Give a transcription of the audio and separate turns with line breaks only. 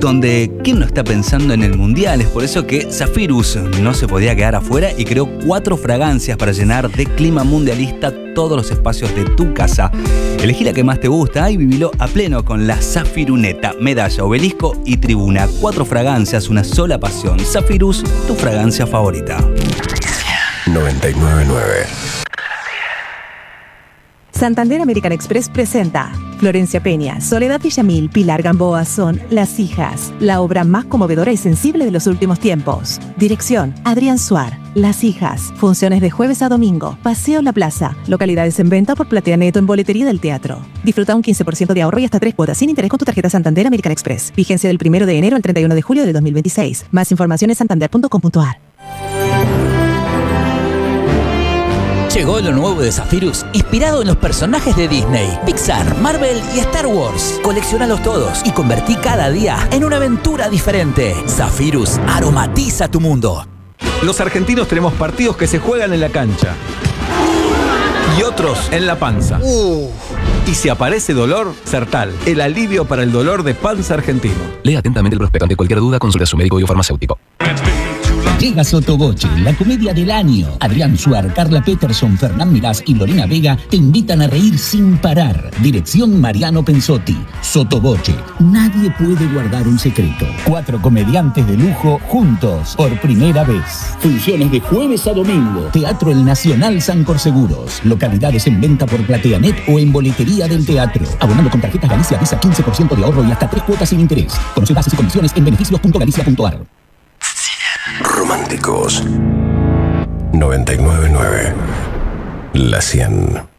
donde ¿quién no está pensando en el mundial? Es por eso que Zephyrus no se podía quedar afuera y creó 4 fragancias para llenar de clima mundialista todos los espacios de tu casa. Elegí la que más te gusta y vivilo a pleno con la Zafiruneta, medalla, obelisco y tribuna. 4 fragancias, una sola pasión. Zephyrus, tu fragancia favorita.
99.9.
Santander American Express presenta Florencia Peña, Soledad Villamil, Pilar Gamboa son Las Hijas, la obra más conmovedora y sensible de los últimos tiempos. Dirección, Adrián Suar. Las Hijas, funciones de jueves a domingo, Paseo La Plaza, localidades en venta por Platea Neto en boletería del teatro. Disfruta un 15% de ahorro y hasta 3 cuotas sin interés con tu tarjeta Santander American Express. Vigencia del 1 de enero al 31 de julio de 2026. Más información en santander.com.ar.
Llegó lo nuevo de Zephyrus, inspirado en los personajes de Disney, Pixar, Marvel y Star Wars. Colecciónalos todos y convertí cada día en una aventura diferente. Zephyrus aromatiza tu mundo.
Los argentinos tenemos partidos que se juegan en la cancha y otros en la panza. Y si aparece dolor, Sertal, el alivio para el dolor de panza argentino.
Lea atentamente el prospecto. Ante cualquier duda, consulte a su médico y o farmacéutico.
Llega Sotoboche, la comedia del año. Adrián Suar, Carla Peterson, Fernán Mirás y Lorena Vega te invitan a reír sin parar. Dirección Mariano Pensotti. Sotoboche, nadie puede guardar un secreto. 4 comediantes de lujo juntos por primera vez. Funciones de jueves a domingo. Teatro El Nacional San Corseguros. Localidades en venta por PlateaNet o en boletería del teatro. Abonando con tarjetas Galicia Visa 15% de ahorro y hasta 3 cuotas sin interés. Conoce bases y condiciones en beneficios.galicia.ar.
Románticos. 99.9. La 100.